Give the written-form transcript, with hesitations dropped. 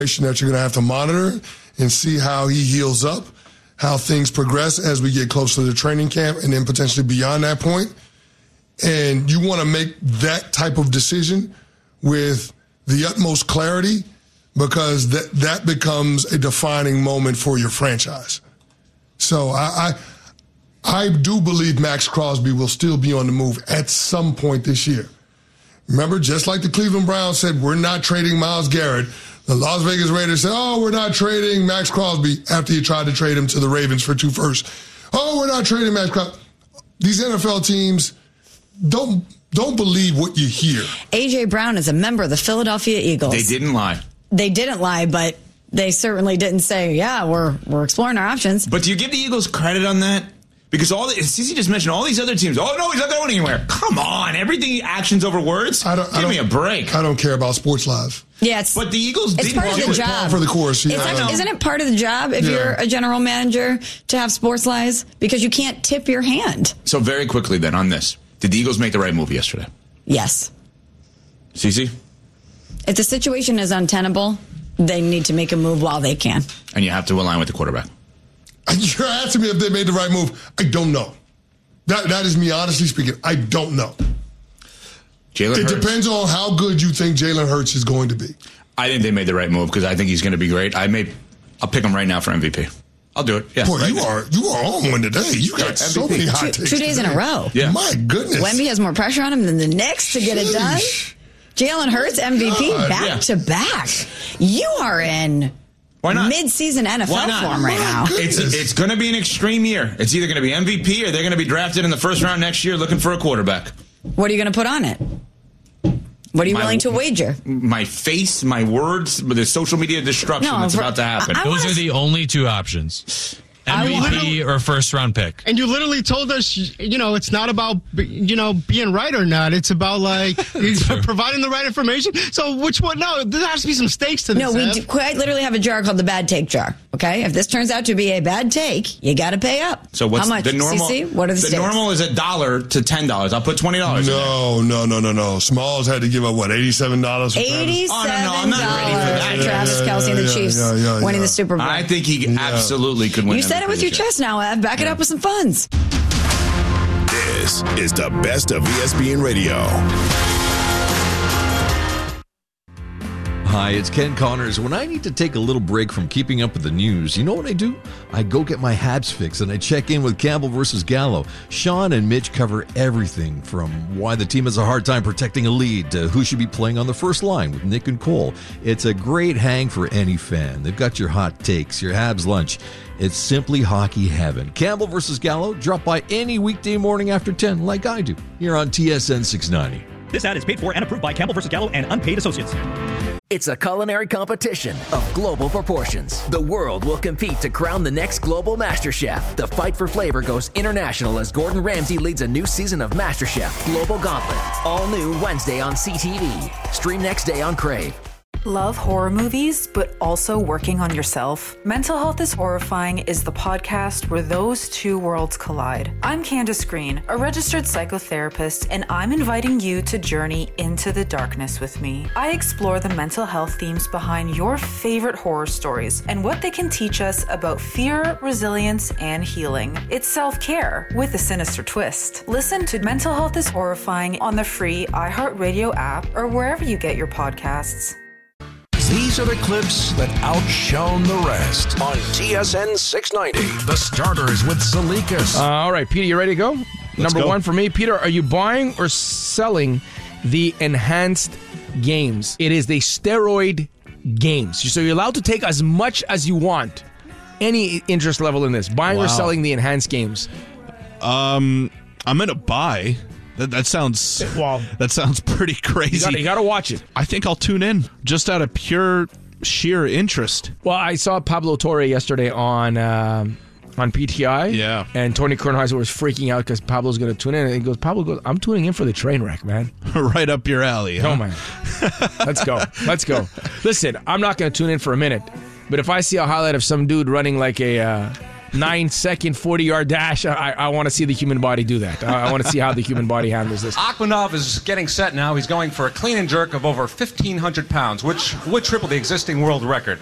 that you're going to have to monitor and see how he heals up, how things progress as we get closer to the training camp, and then potentially beyond that point. And you want to make that type of decision with the utmost clarity, because that becomes a defining moment for your franchise. So I do believe Max Crosby will still be on the move at some point this year. Remember, just like the Cleveland Browns said, we're not trading Myles Garrett, the Las Vegas Raiders said, we're not trading Max Crosby after you tried to trade him to the Ravens for 2 firsts. We're not trading Max Crosby. These NFL teams don't believe what you hear. A.J. Brown is a member of the Philadelphia Eagles. They didn't lie. They didn't lie, but they certainly didn't say, we're exploring our options. But do you give the Eagles credit on that? Because CeCe just mentioned all these other teams. Oh, no, he's not going anywhere. Come on. Everything, actions over words? Give me a break. I don't care about sports live. Yeah, but the Eagles didn't part of the job. For the course. Yeah. Isn't it part of the job if you're a general manager to have sports lies? Because you can't tip your hand. So very quickly then on this. Did the Eagles make the right move yesterday? Yes. CeCe? If the situation is untenable, they need to make a move while they can. And you have to align with the quarterback. You're asking me if they made the right move. I don't know. That is me honestly speaking. I don't know. Jalen Hurts. It depends on how good you think Jalen Hurts is going to be. I think they made the right move because I think he's going to be great. I'll pick him right now for MVP. I'll do it. Yeah. Boy, you are on one today. You got so many hot takes. 2 days today. in a row. Yeah. My goodness. Wemby has more pressure on him than the Knicks to get it done. Jalen Hurts MVP back to back. You are in mid-season NFL form right now. It's going to be an extreme year. It's either going to be MVP or they're going to be drafted in the first round next year looking for a quarterback. What are you going to put on it? What are you willing to wager? My face, my words, the social media destruction that's about to happen. Those are the only 2 options. MVP or first-round pick. And you literally told us, it's not about, being right or not. It's about, providing the right information. So which one? No, there has to be some stakes to this. No, we quite literally have a jar called the bad take jar. Okay? If this turns out to be a bad take, you got to pay up. So what's how much? The normal? CeCe? What are the stakes? Normal is $1 to $10. I'll put $20 No. Smalls had to give up, $87 for $87 I'm not ready for that. Travis Kelce and the Chiefs winning the Super Bowl. I think he absolutely could win. You said it with your chest now, Ev. Back it up with some funds. This is the best of ESPN Radio. Hi, it's Ken Connors. When I need to take a little break from keeping up with the news, you know what I do? I go get my Habs fix and I check in with Campbell versus Gallo. Sean and Mitch cover everything from why the team has a hard time protecting a lead to who should be playing on the first line with Nick and Cole. It's a great hang for any fan. They've got your hot takes, your Habs lunch. It's simply hockey heaven. Campbell versus Gallo, drop by any weekday morning after 10 like I do here on TSN 690. This ad is paid for and approved by Campbell vs. Gallo and unpaid associates. It's a culinary competition of global proportions. The world will compete to crown the next global master chef. The fight for flavor goes international as Gordon Ramsay leads a new season of MasterChef Global Gauntlet. All new Wednesday on CTV. Stream next day on Crave. Love horror movies, but also working on yourself? Mental Health is Horrifying is the podcast where those two worlds collide. I'm Candace Green, a registered psychotherapist, and I'm inviting you to journey into the darkness with me. I explore the mental health themes behind your favorite horror stories and what they can teach us about fear, resilience, and healing. It's self-care with a sinister twist. Listen to Mental Health is Horrifying on the free iHeartRadio app or wherever you get your podcasts. These are the clips that outshone the rest on TSN 690. The starters with Salikas. All right, Peter, you ready to go? Number 1 for me. Peter, are you buying or selling the enhanced games? It is the steroid games. So you're allowed to take as much as you want. Any interest level in this. Buying or selling the enhanced games? I'm going to buy. That sounds pretty crazy. You got to watch it. I think I'll tune in just out of pure sheer interest. Well, I saw Pablo Torre yesterday on PTI. Yeah. And Tony Kornheiser was freaking out because Pablo's going to tune in. And Pablo goes, I'm tuning in for the train wreck, man. Right up your alley. Huh? Oh, man. Let's go. Listen, I'm not going to tune in for a minute. But if I see a highlight of some dude running like a 9-second 40-yard dash. I want to see the human body do that. I want to see how the human body handles this. Akhmanov is getting set now. He's going for a clean and jerk of over 1,500 pounds, which would triple the existing world record.